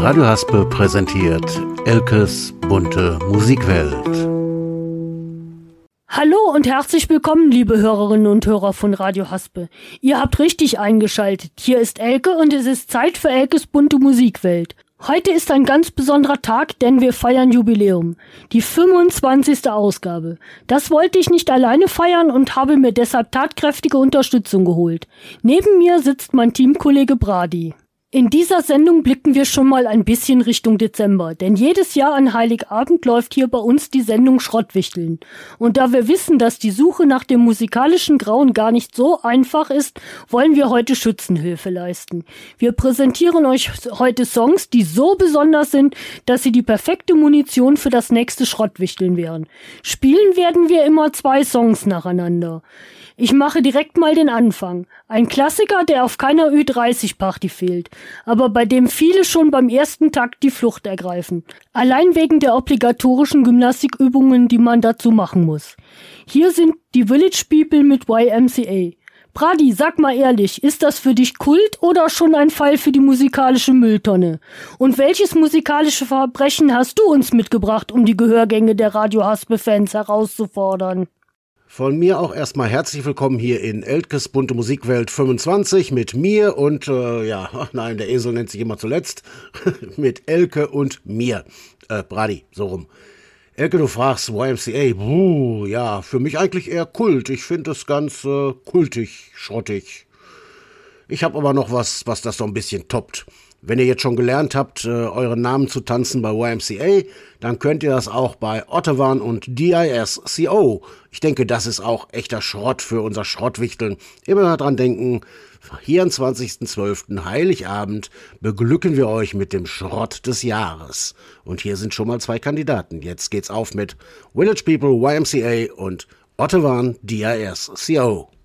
Radio Haspe präsentiert Elkes bunte Musikwelt. Hallo und herzlich willkommen, liebe Hörerinnen und Hörer von Radio Haspe. Ihr habt richtig eingeschaltet. Hier ist Elke und es ist Zeit für Elkes bunte Musikwelt. Heute ist ein ganz besonderer Tag, denn wir feiern Jubiläum. Die 25. Ausgabe. Das wollte ich nicht alleine feiern und habe mir deshalb tatkräftige Unterstützung geholt. Neben mir sitzt mein Teamkollege Brady. In dieser Sendung blicken wir schon mal ein bisschen Richtung Dezember, denn jedes Jahr an Heiligabend läuft hier bei uns die Sendung Schrottwichteln. Und da wir wissen, dass die Suche nach dem musikalischen Grauen gar nicht so einfach ist, wollen wir heute Schützenhilfe leisten. Wir präsentieren euch heute Songs, die so besonders sind, dass sie die perfekte Munition für das nächste Schrottwichteln wären. Spielen werden wir immer 2 Songs nacheinander. Ich mache direkt mal den Anfang. Ein Klassiker, der auf keiner Ü30-Party fehlt, aber bei dem viele schon beim ersten Takt die Flucht ergreifen. Allein wegen der obligatorischen Gymnastikübungen, die man dazu machen muss. Hier sind die Village People mit YMCA. Brady, sag mal ehrlich, ist das für dich Kult oder schon ein Fall für die musikalische Mülltonne? Und welches musikalische Verbrechen hast du uns mitgebracht, um die Gehörgänge der Radio Haspe-Fans herauszufordern? Von mir auch erstmal herzlich willkommen hier in Elkes bunte Musikwelt 25 mit mir und, der Esel nennt sich immer zuletzt, mit Elke und mir. Brady, so rum. Elke, du fragst YMCA, für mich eigentlich eher Kult. Ich finde es ganz kultig, schrottig. Ich habe aber noch was das so ein bisschen toppt. Wenn ihr jetzt schon gelernt habt, euren Namen zu tanzen bei YMCA, dann könnt ihr das auch bei Ottowan und DISCO. Ich denke, das ist auch echter Schrott für unser Schrottwichteln. Immer dran denken, 24.12. Heiligabend beglücken wir euch mit dem Schrott des Jahres. Und hier sind schon mal 2 Kandidaten. Jetzt geht's auf mit Village People, YMCA und Ottowan, DISCO.